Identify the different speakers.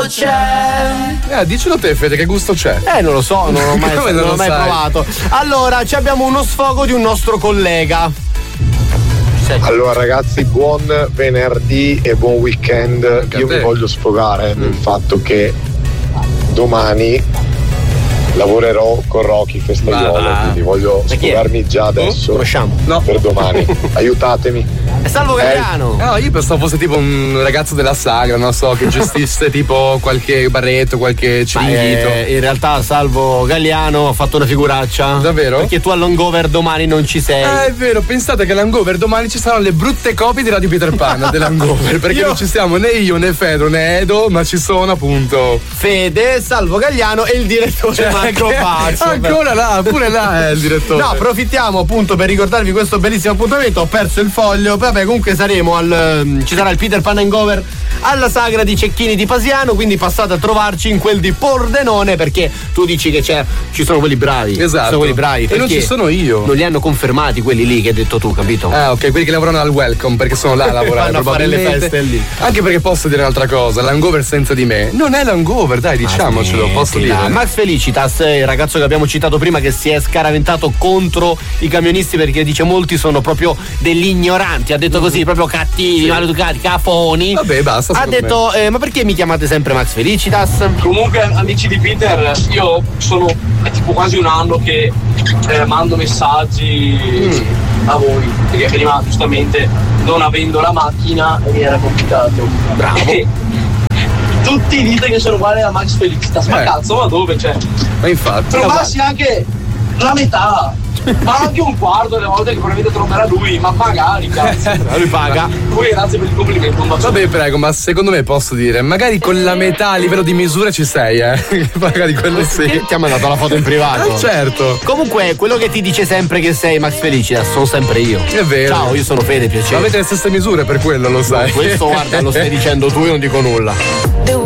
Speaker 1: c'è.
Speaker 2: Dicelo te, Fede, che gusto c'è?
Speaker 1: Non lo so, non l'ho mai provato. Allora, ci abbiamo uno sfogo di un nostro collega.
Speaker 3: Allora ragazzi, buon venerdì e buon weekend. Io mi voglio sfogare nel fatto che domani lavorerò con Rocky Festaiolo, quindi voglio sfogarmi già adesso per domani. Aiutatemi.
Speaker 1: È Salvo Galliano.
Speaker 2: Io pensavo fosse tipo un ragazzo della sagra, non so, che gestisse tipo qualche barretto, qualche ciringhito.
Speaker 1: In realtà Salvo Galliano ha fatto una figuraccia.
Speaker 2: Davvero?
Speaker 1: Perché tu all'hangover domani non ci sei.
Speaker 2: È vero, pensate che all'hangover domani ci saranno le brutte copie di Radio Peter Pan dell'hangover, perché non ci siamo né io né Fedro né Edo, ma ci sono appunto
Speaker 1: Fede, Salvo Galliano e il direttore Marco Pazzo.
Speaker 2: Ancora là, pure là è il direttore.
Speaker 1: No, approfittiamo appunto per ricordarvi questo bellissimo appuntamento. Ho perso il foglio. Vabbè, comunque saremo ci sarà il Peter Pan hangover alla sagra di Cecchini di Pasiano, quindi passate a trovarci in quel di Pordenone, perché tu dici che ci sono quelli bravi.
Speaker 2: Esatto.
Speaker 1: Sono quelli bravi.
Speaker 2: E non ci sono io.
Speaker 1: Non li hanno confermati quelli lì che hai detto tu, capito?
Speaker 2: Ok, quelli che lavorano al welcome, perché sono là a lavorare.
Speaker 1: Vanno a fare le feste lì.
Speaker 2: Anche perché posso dire un'altra cosa, l'hangover senza di me non è l'hangover, dai, diciamocelo, posso dire.
Speaker 1: Max Felicitas, il ragazzo che abbiamo citato prima, che si è scaraventato contro i camionisti perché dice molti sono proprio degli ignoranti, ha detto così, proprio cattivi, maleducati, cafoni.
Speaker 2: Vabbè, basta.
Speaker 1: Ha detto ma perché mi chiamate sempre Max Felicitas?
Speaker 4: Comunque, amici di Peter, io è tipo quasi un anno che mando messaggi a voi, perché prima giustamente non avendo la macchina mi era complicato.
Speaker 1: Bravo.
Speaker 4: Tutti dite che sono uguale a Max Felicitas, ma cazzo, ma dove c'è?
Speaker 2: Ma infatti
Speaker 4: provassi anche la metà, ma anche un quarto delle volte che probabilmente troverà lui, ma magari, cazzo.
Speaker 1: Lui paga.
Speaker 4: Poi grazie per il complimento, un bacio.
Speaker 2: Vabbè, prego, ma secondo me posso dire, magari con la metà a livello di misura ci sei, magari quello sì.
Speaker 1: Ti ha mandato la foto in privato.
Speaker 2: Certo.
Speaker 1: Comunque, quello che ti dice sempre che sei Max Felicitas sono sempre io.
Speaker 2: È vero.
Speaker 1: Ciao, io sono Fede, piacere.
Speaker 2: Ma avete le stesse misure, per quello lo sai.
Speaker 1: Questo guarda, lo stai dicendo tu, io non dico nulla.